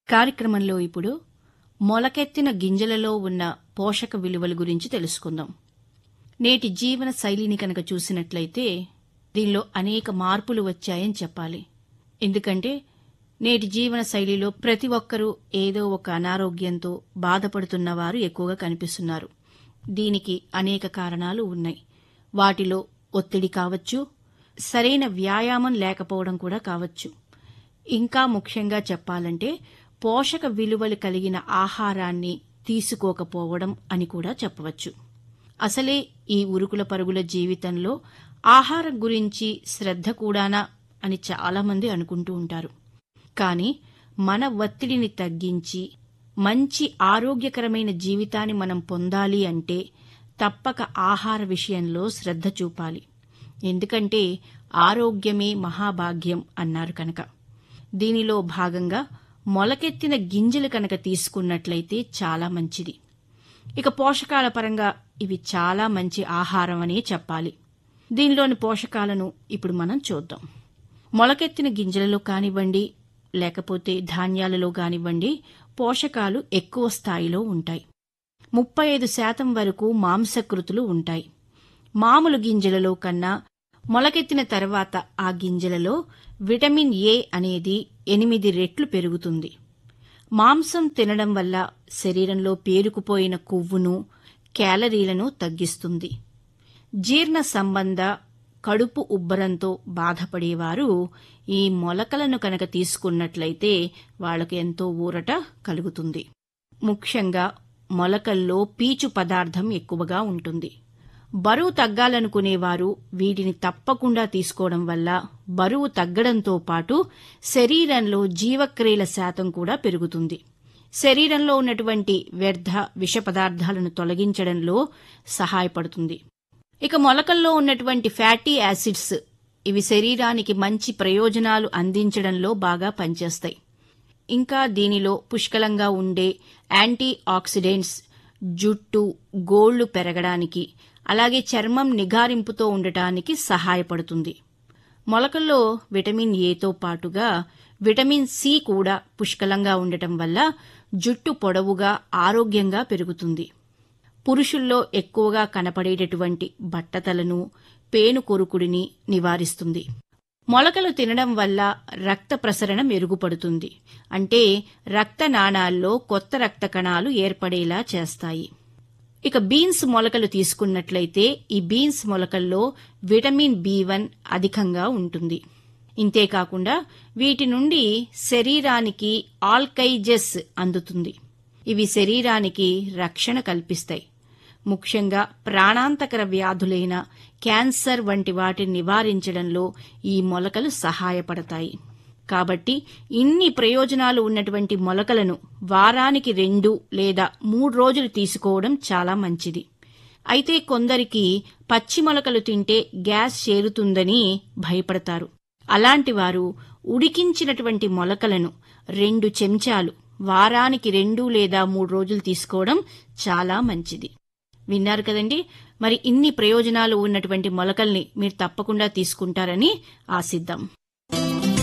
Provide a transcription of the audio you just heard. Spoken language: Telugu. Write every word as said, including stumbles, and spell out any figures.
కార్యక్రమంలో ఇప్పుడు మొలకెత్తిన గింజలలో ఉన్న పోషక విలువల గురించి తెలుసుకుందాం. నేటి జీవన శైలిని కనుక చూసినట్లయితే దీనిలో అనేక మార్పులు వచ్చాయని చెప్పాలి. ఎందుకంటే నేటి జీవన శైలిలో ప్రతి ఒక్కరూ ఏదో ఒక అనారోగ్యంతో బాధపడుతున్న వారు ఎక్కువగా కనిపిస్తున్నారు. దీనికి అనేక కారణాలు ఉన్నాయి. వాటిలో ఒత్తిడి కావచ్చు, సరైన వ్యాయామం లేకపోవడం కూడా కావచ్చు. ఇంకా ముఖ్యంగా చెప్పాలంటే పోషక విలువలు కలిగిన ఆహారాన్ని తీసుకోకపోవడం అని కూడా చెప్పవచ్చు. అసలే ఈ ఉరుకుల పరుగుల జీవితంలో ఆహారం గురించి శ్రద్ధ కూడానా అని చాలామంది అనుకుంటూ ఉంటారు. కానీ మన ఒత్తిడిని తగ్గించి మంచి ఆరోగ్యకరమైన జీవితాన్ని మనం పొందాలి అంటే తప్పక ఆహార విషయంలో శ్రద్ధ చూపాలి. ఎందుకంటే ఆరోగ్యమే మహాభాగ్యం అన్నారు కనుక. దీనిలో భాగంగా మొలకెత్తిన గింజలు కనుక తీసుకున్నట్లయితే చాలా మంచిది. ఇక పోషకాల పరంగా ఇవి చాలా మంచి ఆహారం అనే చెప్పాలి. దీనిలోని పోషకాలను ఇప్పుడు మనం చూద్దాం. మొలకెత్తిన గింజలలో కానివ్వండి, లేకపోతే ధాన్యాలలో కానివ్వండి, పోషకాలు ఎక్కువ స్థాయిలో ఉంటాయి. ముప్పై ఐదు శాతం వరకు మాంసకృతులు ఉంటాయి. మామూలు గింజలలో కన్నా మొలకెత్తిన తర్వాత ఆ గింజలలో విటమిన్ ఏ అనేది ఎనిమిది రెట్లు పెరుగుతుంది. మాంసం తినడం వల్ల శరీరంలో పేరుకుపోయిన కొవ్వును, క్యాలరీలను తగ్గిస్తుంది. జీర్ణ సంబంధ కడుపు ఉబ్బరంతో బాధపడేవారు ఈ మొలకలను కనుక తీసుకున్నట్లయితే వాళ్లకు ఎంతో ఊరట కలుగుతుంది. ముఖ్యంగా మొలకల్లో పీచు పదార్థం ఎక్కువగా ఉంటుంది. బరువు తగ్గాలనుకునేవారు వీటిని తప్పకుండా తీసుకోవడం వల్ల బరువు తగ్గడంతో పాటు శరీరంలో జీవక్రియల శాతం కూడా పెరుగుతుంది. శరీరంలో ఉన్నటువంటి వ్యర్థ విష పదార్థాలను తొలగించడంలో సహాయపడుతుంది. ఇక మొలకల్లో ఉన్నటువంటి ఫ్యాటీ యాసిడ్స్ ఇవి శరీరానికి మంచి ప్రయోజనాలు అందించడంలో బాగా పనిచేస్తాయి. ఇంకా దీనిలో పుష్కలంగా ఉండే యాంటీ ఆక్సిడెంట్స్ జుట్టు, గోళ్లు పెరగడానికి, అలాగే చర్మం నిగారింపుతో ఉండటానికి సహాయపడుతుంది. మొలకల్లో విటమిన్ ఏతో పాటుగా విటమిన్ సి కూడా పుష్కలంగా ఉండటం వల్ల జుట్టు పొడవుగా, ఆరోగ్యంగా పెరుగుతుంది. పురుషుల్లో ఎక్కువగా కనపడేటటువంటి బట్టతలను, పేను కొరుకుడిని నివారిస్తుంది. మొలకలు తినడం వల్ల రక్త ప్రసరణ మెరుగుపడుతుంది. అంటే రక్త నాళాల్లో కొత్త రక్త కణాలు ఏర్పడేలా చేస్తాయి. ఇక బీన్స్ మొలకలు తీసుకున్నట్లయితే ఈ బీన్స్ మొలకల్లో విటమిన్ బి వన్ అధికంగా ఉంటుంది. ఇంతేకాకుండా వీటి నుండి శరీరానికి ఆల్కైజెస్ అందుతుంది. ఇవి శరీరానికి రక్షణ కల్పిస్తాయి. ముఖ్యంగా ప్రాణాంతకర వ్యాధులైన క్యాన్సర్ వంటి వాటిని నివారించడంలో ఈ మొలకలు సహాయపడతాయి. కాబట్టి ఇన్ని ప్రయోజనాలు ఉన్నటువంటి మొలకలను వారానికి రెండు లేదా మూడు రోజులు తీసుకోవడం చాలా మంచిది. అయితే కొందరికి పచ్చి మొలకలు తింటే గ్యాస్ చేరుతుందని భయపడతారు. అలాంటి వారు ఉడికించినటువంటి మొలకలను రెండు చెంచాలు వారానికి రెండు లేదా మూడు రోజులు తీసుకోవడం చాలా మంచిది. విన్నారు కదండి. మరి ఇన్ని ప్రయోజనాలు ఉన్నటువంటి మొలకల్ని మీరు తప్పకుండా తీసుకుంటారని ఆశిద్దాం.